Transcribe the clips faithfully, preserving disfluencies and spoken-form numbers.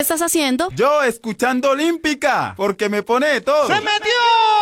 estás haciendo? Yo escuchando Olímpica, porque me pone todo. ¡Se metió!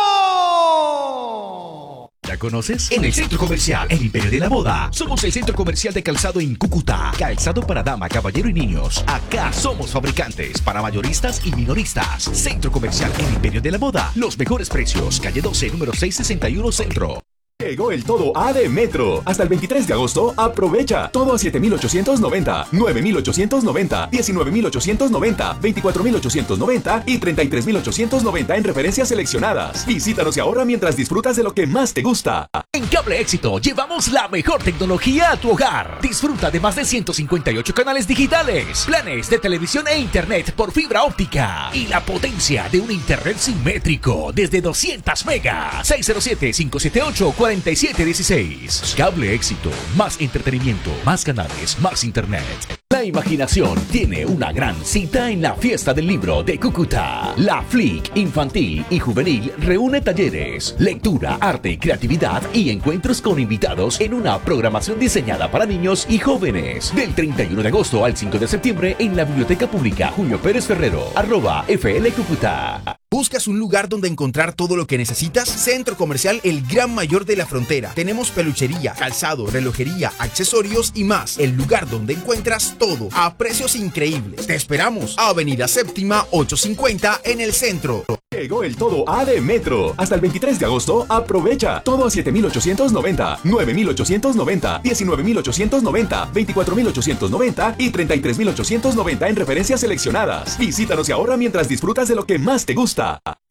¿Ya conoces? En el Centro Comercial El Imperio de la Moda. Somos el centro comercial de calzado en Cúcuta. Calzado para dama, caballero y niños. Acá somos fabricantes para mayoristas y minoristas. Centro Comercial El Imperio de la Moda. Los mejores precios. Calle doce, número seiscientos sesenta y uno Centro. Llegó el todo A de Metro. Hasta el veintitrés de agosto, aprovecha. Todo a siete mil ochocientos noventa, nueve mil ochocientos noventa, diecinueve mil ochocientos noventa, veinticuatro mil ochocientos noventa y treinta y tres mil ochocientos noventa en referencias seleccionadas. Visítanos y ahorra mientras disfrutas de lo que más te gusta. En Cable Éxito llevamos la mejor tecnología a tu hogar. Disfruta de más de ciento cincuenta y ocho canales digitales, planes de televisión e internet por fibra óptica y la potencia de un internet simétrico desde doscientos megas. seis cero siete, cinco siete ocho, cuatro siete uno seis. Cable Éxito. Más entretenimiento, más canales, más internet. La imaginación tiene una gran cita en la Fiesta del Libro de Cúcuta. La F L I C infantil y juvenil reúne talleres, lectura, arte, creatividad y encuentros con invitados en una programación diseñada para niños y jóvenes. Del treinta y uno de agosto al cinco de septiembre en la Biblioteca Pública Julio Pérez Ferrero, arroba F L Cúcuta. ¿Buscas un lugar donde encontrar todo lo que necesitas? Centro Comercial El Gran Mayor de la Frontera. Tenemos peluchería, calzado, relojería, accesorios y más. El lugar donde encuentras todo a precios increíbles. Te esperamos. Avenida Séptima ochocientos cincuenta en el centro. Llegó el todo A de Metro. Hasta el veintitrés de agosto, aprovecha. Todo a siete mil ochocientos noventa, nueve mil ochocientos noventa, diecinueve mil ochocientos noventa, veinticuatro mil ochocientos noventa y treinta y tres mil ochocientos noventa en referencias seleccionadas. Visítanos y ahorra mientras disfrutas de lo que más te gusta.